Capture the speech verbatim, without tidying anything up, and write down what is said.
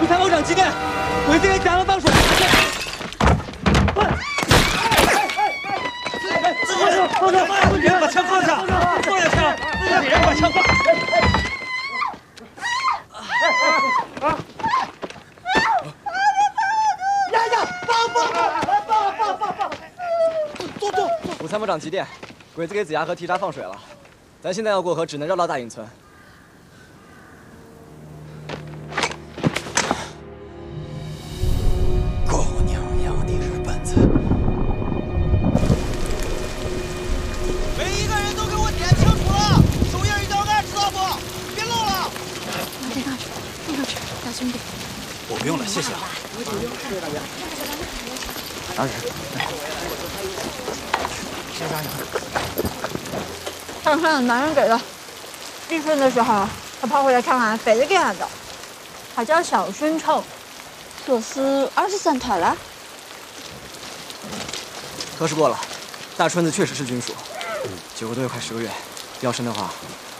参谋长急电，鬼子给甲方放水。 自己人，放手！别把枪放下，放下枪！自己人把枪放。啊！ 丫丫，放放放放放放放！坐坐。 武参谋长急电，鬼子给子牙河提闸放水了，咱现在要过河，只能绕到大营村。 兄弟， 我不用了，谢谢啊。 二十， 先加油。 看看男人给的，立春的时候他跑回来看看，肥的给他的，还叫小熏臭，可是二十三台了。 核实过了，大春子确实是军属，结果都有快十个月，要生的话